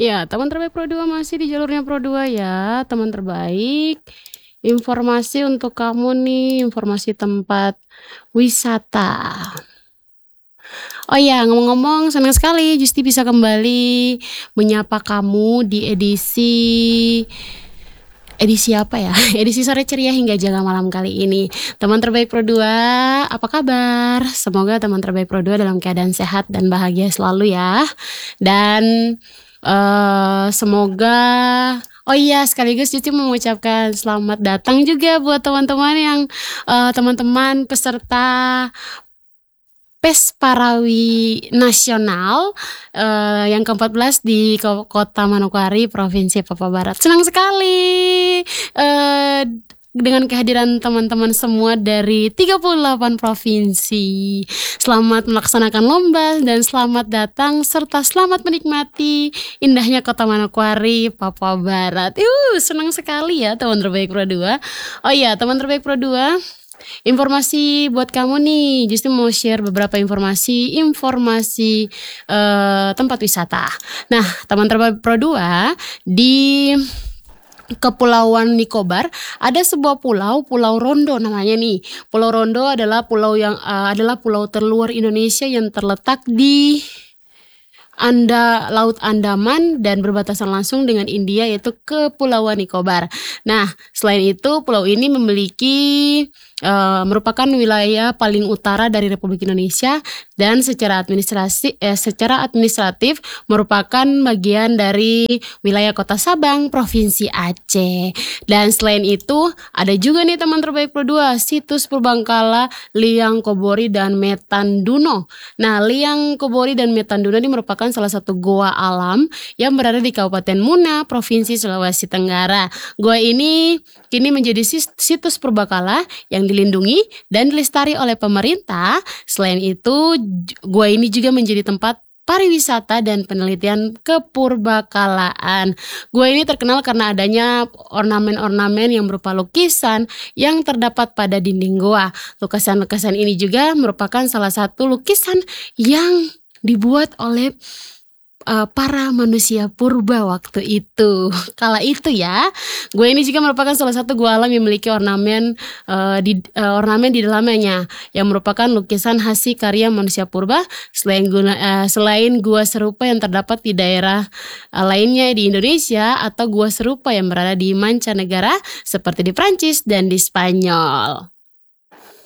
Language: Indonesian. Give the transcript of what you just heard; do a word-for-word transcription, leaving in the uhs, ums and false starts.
Ya, teman terbaik Pro dua masih di jalurnya Pro dua ya, teman terbaik. Informasi untuk kamu nih, informasi tempat wisata. Oh ya, ngomong-ngomong senang sekali Justi bisa kembali menyapa kamu di edisi edisi apa ya? Edisi sore ceria hingga jaga malam kali ini. Teman terbaik Pro dua, apa kabar? Semoga teman terbaik Pro dua dalam keadaan sehat dan bahagia selalu ya. Dan uh, semoga Oh iya, sekaligus Justi mengucapkan selamat datang juga buat teman-teman yang uh, teman-teman peserta P E S Parawi Nasional uh, yang keempat belas di Kota Manokwari, Provinsi Papua Barat. Senang sekali uh, dengan kehadiran teman-teman semua dari tiga puluh delapan provinsi. Selamat melaksanakan lomba dan selamat datang serta selamat menikmati indahnya Kota Manokwari, Papua Barat. Uh, senang sekali ya teman terbaik Pro dua. Oh iya, teman terbaik Pro dua. Informasi buat kamu nih, Justi mau share beberapa informasi informasi uh, tempat wisata. Nah, teman terbaik Pro dua di Kepulauan Nicobar ada sebuah pulau, Pulau Rondo namanya nih. Pulau Rondo adalah pulau yang uh, adalah pulau terluar Indonesia yang terletak di Anda Laut Andaman dan berbatasan langsung dengan India, yaitu Kepulauan Nicobar. Nah, selain itu pulau ini memiliki uh, merupakan wilayah paling utara dari Republik Indonesia dan secara administrasi eh, secara administratif merupakan bagian dari wilayah Kota Sabang, Provinsi Aceh. Dan selain itu ada juga nih teman terbaik Pro dua, situs Purbangkala, Liang Kobori dan Metanduno. Nah, Liang Kobori dan Metanduno ini merupakan salah satu goa alam yang berada di Kabupaten Muna, Provinsi Sulawesi Tenggara. Goa ini kini menjadi situs purbakala yang dilindungi dan dilestari oleh pemerintah. Selain itu, goa ini juga menjadi tempat pariwisata dan penelitian kepurbakalaan. Goa ini terkenal karena adanya ornamen-ornamen yang berupa lukisan yang terdapat pada dinding goa. Lukisan-lukisan ini juga merupakan salah satu lukisan yang dibuat oleh uh, para manusia purba waktu itu. Kala itu ya, gua ini juga merupakan salah satu gua alam yang memiliki ornamen uh, di uh, ornamen di dalamnya yang merupakan lukisan hasil karya manusia purba. Selain guna, uh, selain gua serupa yang terdapat di daerah uh, lainnya di Indonesia atau gua serupa yang berada di mancanegara seperti di Prancis dan di Spanyol.